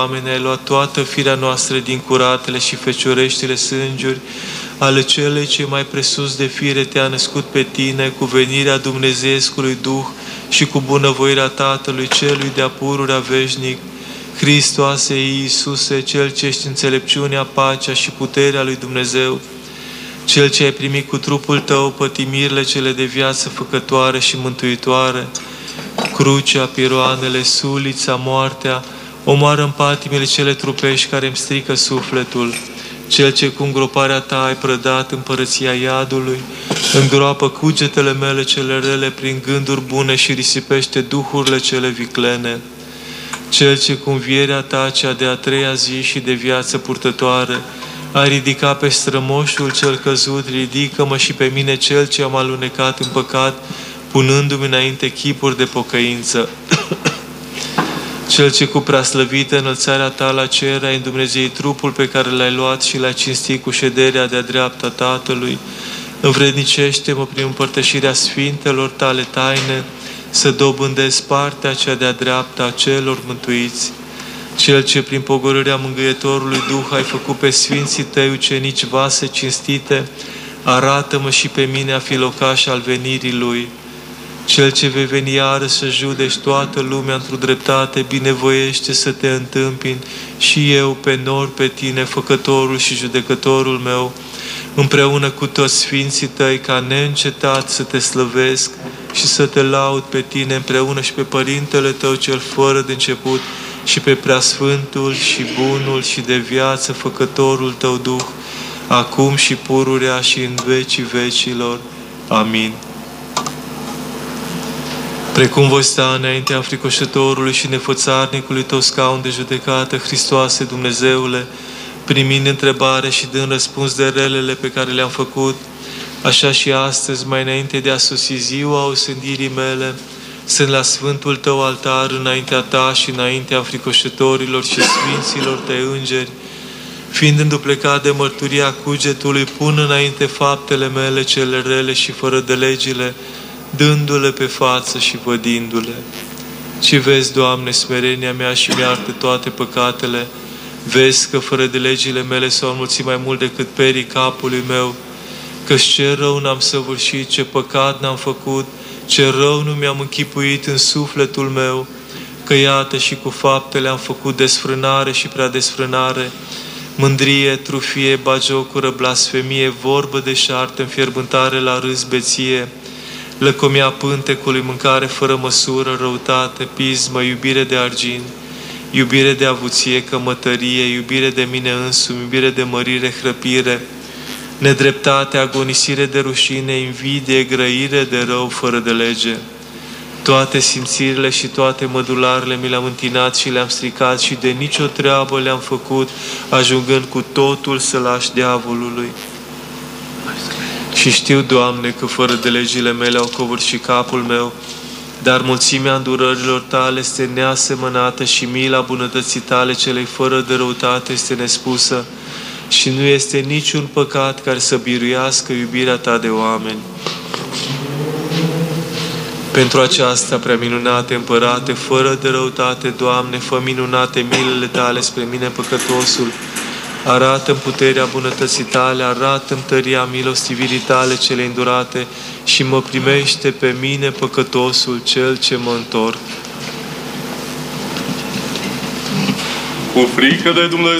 Oameni, ai luat toată firea noastră din curatele și fecioreștile sângeri ale celei ce mai presus de fire te-a născut pe tine, cu venirea Dumnezeescului Duh și cu bunăvoirea Tatălui celui de-a pururea veșnic, Hristoase Iisuse, Cel ce ești înțelepciunea, pacea și puterea lui Dumnezeu, Cel ce ai primit cu trupul Tău pătimirile cele de viață făcătoare și mântuitoare, crucea, piroanele, sulița, moartea, omoară în patimile cele trupești care îmi strică sufletul, Cel ce cu îngroparea Ta ai prădat împărăția iadului, îngroapă cugetele mele cele rele prin gânduri bune și risipește duhurile cele viclene, Cel ce cu învierea Ta cea de-a treia zi și de viață purtătoare ai ridicat pe strămoșul cel căzut, ridică-mă și pe mine cel ce am alunecat în păcat, punându-mi înainte chipuri de pocăință. Cel ce cu preaslăvită înălțarea Ta la cer ai îndumnezeit trupul pe care L-ai luat și L-ai cinstit cu șederea de-a dreapta Tatălui, învrednicește-mă prin împărtășirea sfintelor Tale taine, să dobândesc partea cea de-a dreapta a celor mântuiți. Cel ce prin pogorârea Mângâietorului Duh ai făcut pe Sfinții Tăi ucenici vase cinstite, arată-mă și pe mine a fi locaș al venirii Lui. Cel ce vei veni iară să judeci toată lumea într-o dreptate, binevoiește să Te întâmpini și eu pe nor pe Tine, Făcătorul și Judecătorul meu, împreună cu toți Sfinții Tăi, ca neîncetat să Te slăvesc și să Te laud pe Tine, împreună și pe Părintele Tău cel fără de început și pe Preasfântul și Bunul și de viață Făcătorul Tău Duh, acum și pururea și în vecii vecilor. Amin. Precum voi sta înaintea înfricoșătorului și nefățarnicului Tău scaun de judecată, Hristoase Dumnezeule, primind întrebare și dând răspuns de relele pe care le-am făcut, așa și astăzi, mai înainte de a sosi ziua osândirii mele, sunt la Sfântul Tău altar înaintea Ta și înaintea înfricoșătorilor și Sfinților Tăi îngeri, fiind înduplecat de mărturia cugetului, pun înainte faptele mele cele rele și fără de legile, dându-le pe față și vădindu-le. Și vezi, Doamne, smerenia mea și mi-artă toate păcatele, vezi că fără de legile mele s-au înmulțit mai mult decât perii capului meu, că-și ce rău n-am săvârșit, ce păcat n-am făcut, ce rău nu mi-am închipuit în sufletul meu, că iată și cu faptele am făcut desfrânare și prea desfrânare, mândrie, trufie, bagiocură, blasfemie, vorbă de șartă, înfierbântare la râs, beție, lăcomia pântecului, mâncare fără măsură, răutate, pismă, iubire de argint, iubire de avuție, cămătărie, iubire de mine însumi, iubire de mărire, hrăpire, nedreptate, agonisire de rușine, invidie, grăire de rău fără de lege. Toate simțirile și toate mădularele mi le-am întinat și le-am stricat și de nicio treabă le-am făcut, ajungând cu totul să lași diavolului. Și știu, Doamne, că fără de legile mele au covârșit capul meu, dar mulțimea îndurărilor Tale este neasemănată și mila bunătății Tale celei fără de răutate este nespusă și nu este niciun păcat care să biruiască iubirea Ta de oameni. Pentru aceasta, prea minunate Împărate, fără de răutate, Doamne, fă minunate milele Tale spre mine păcătosul, arată-mi puterea bunătății Tale, arată-mi tăria milostivirii Tale cele îndurate și mă primește pe mine păcătosul cel ce mă întorc. Cu frică de Dumnezeu